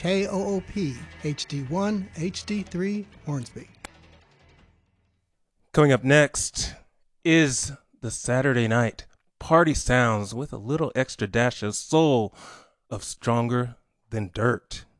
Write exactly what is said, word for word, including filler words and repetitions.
K O O P H D one H D three Hornsby. Coming up next is the Saturday night party sounds with a little extra dash of soul of Stronger Than Dirt.